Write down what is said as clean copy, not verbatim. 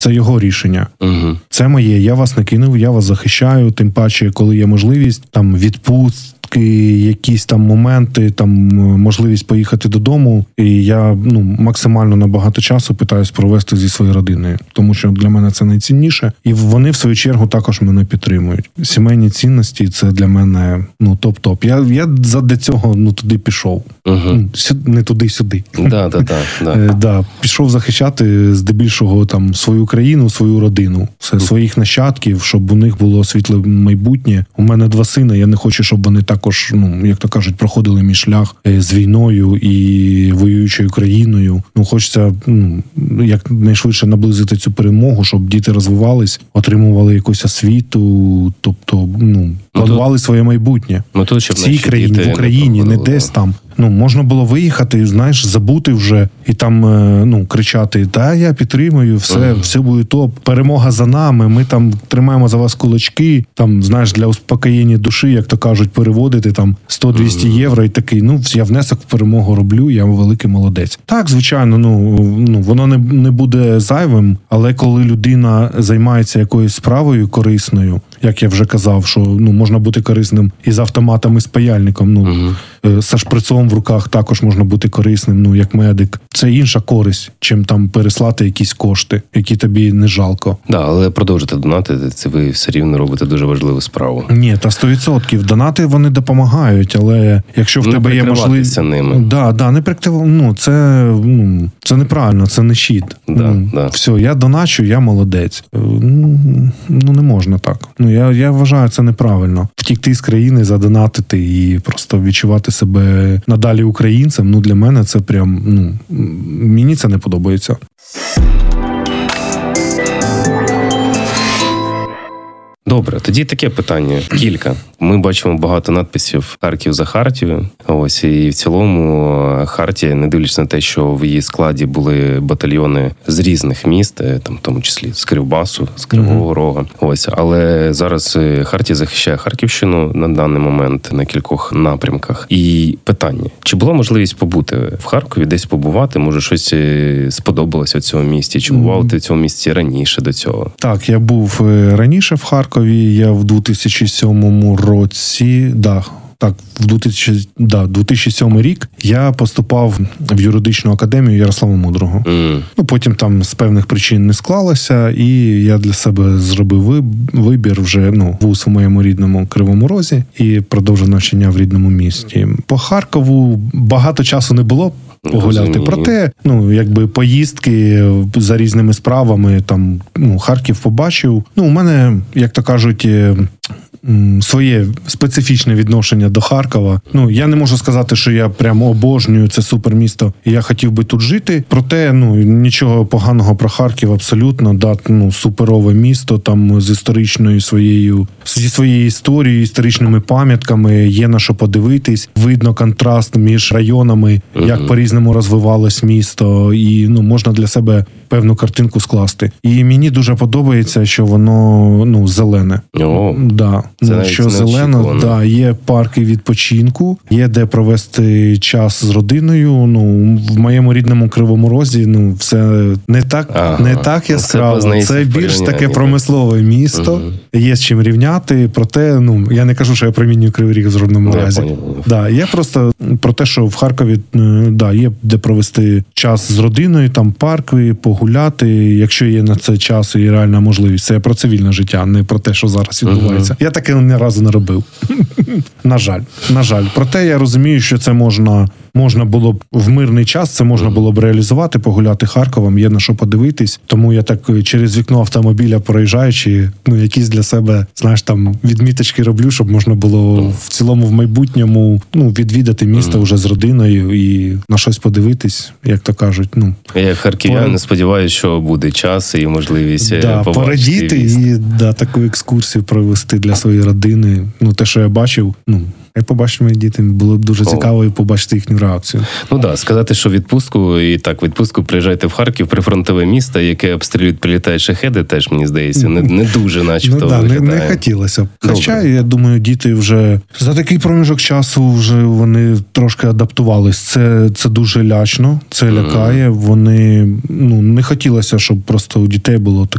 це його рішення. Це моє, я вас не кинув, я вас захищаю, тим паче, коли є можливість, там, відпустки, якісь там моменти, там, можливість поїхати додому, і я, максимально на багато часу питаюсь провести зі своєю родиною, тому що для мене це найцінніше, і вони, в свою чергу, також мене підтримують. Сімейні цінності – це для мене, топ-топ. Я задля цього, туди пішов. Не туди-сюди. Да, пішов захищати, здебільшого, там, свою країну, свою родину, своїх нащадків, щоб у них було світле майбутнє. У мене 2 сини, я не хочу, щоб вони також, як то кажуть, проходили мій шлях з війною і воюючою країною. Хочеться, якнайшвидше наблизити цю перемогу, щоб діти розвивались, отримували якусь освіту, тобто, планували своє майбутнє. В цій країні, в Україні, не десь там. Можна було виїхати, забути вже і там, кричати: "Та я підтримую, все буде топ, перемога за нами, ми там тримаємо за вас кулачки", там, для успокоєння душі, як то кажуть, переводити там 100-200 євро і такий, я внесок в перемогу роблю, я великий молодець. Так, звичайно, воно не буде зайвим, але коли людина займається якоюсь справою корисною, як я вже казав, що можна бути корисним і з автоматом, і з паяльником, зі шприцом в руках також можна бути корисним, як медик. Це інша користь, чим там переслати якісь кошти, які тобі не жалко. Да, але продовжуйте донатити, це ви все рівно робите дуже важливу справу. Ні, та 100%. Донати, вони допомагають, але якщо в тебе є можливість... ними. Не це неправильно, це не щит. Все, я доначу, я молодець. Не можна так. Я вважаю, це неправильно. Втікти з країни, задонатити і просто відчувати себе надалі українцем, для мене це прям, мені це не подобається. Добре, тоді таке питання. Кілька. Ми бачимо багато надписів «Харків за Хартію». Ось, і в цілому Хартія, не дивлячись на те, що в її складі були батальйони з різних міст, там, в тому числі з Кривбасу, з Кривого Рога. Ось, але зараз Хартія захищає Харківщину на даний момент на кількох напрямках. І питання: чи була можливість побути в Харкові, десь побувати? Може, щось сподобалося в цьому місті? Чи бував ти в цьому місті раніше до цього? Так, я був раніше в Харкові. Я в 2007 році, в 2007 рік я поступав в юридичну академію Ярослава Мудрого. Потім там з певних причин не склалося, і я для себе зробив вибір вже, вуз у моєму рідному Кривому Розі і продовжив навчання в рідному місті. По Харкову багато часу не було погуляти. Проте, поїздки за різними справами, там, Харків побачив. У мене, як то кажуть, своє специфічне відношення до Харкова. Я не можу сказати, що я прямо обожнюю це супермісто, і я хотів би тут жити. Проте, нічого поганого про Харків абсолютно. Суперове місто, там, з історичною зі своєю історією, історичними пам'ятками, є на що подивитись. Видно контраст між районами, як по-різному розвивалось місто, і, можна для себе певну картинку скласти. І мені дуже подобається, що воно, зелене. Що зелено, є парки відпочинку, є де провести час з родиною. В моєму рідному Кривому Розі, все не так яскраво. Це більш таке промислове місто. Є з чим рівняти. Проте, я не кажу, що я промінюю Кривий Ріг в жодному разі. Я просто про те, що в Харкові, є де провести час з родиною, там парки, погуляти, якщо є на це час і реальна можливість. Це про цивільне життя, не про те, що зараз відбувається. Я таке ні разу не робив. На жаль. Проте я розумію, що це можна було б в мирний час, це можна було б реалізувати, погуляти Харковом, є на що подивитись. Тому я так через вікно автомобіля проїжджаючи, якісь для себе, там відміточки роблю, щоб можна було в цілому в майбутньому, відвідати місто вже з родиною і на щось подивитись, як то кажуть. Я як харків'ян сподіваюся, що буде час і можливість порадіти і таку екскурсію провести для своєї родини. Те, що я бачив, Як побачити мої діти, було б дуже цікаво і побачити їхню реакцію. Ну так, сказати, що відпустку приїжджайте в Харків, прифронтове місто, яке обстрілюють, прилітають шахеди, теж, мені здається, не дуже начебто виглядає. Не хотілося б. Добре. Хоча, я думаю, діти вже за такий проміжок часу вже вони трошки адаптувались. Це дуже лячно, це лякає. Вони, не хотілося, щоб просто у дітей було